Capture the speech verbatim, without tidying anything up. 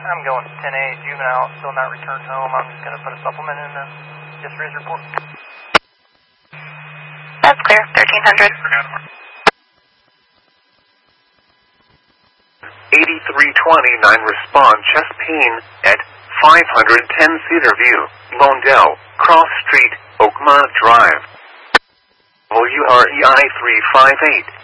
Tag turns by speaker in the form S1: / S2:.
S1: I'm going ten A, juvenile, still not returned home. I'm just going to put a supplement in the yesterday's report.
S2: That's clear, thirteen hundred.
S3: eighty-three twenty-nine respond, chest pain at five hundred ten Cedar View, Londell, Cross Street, Oakmont Drive. W R E I three five eight.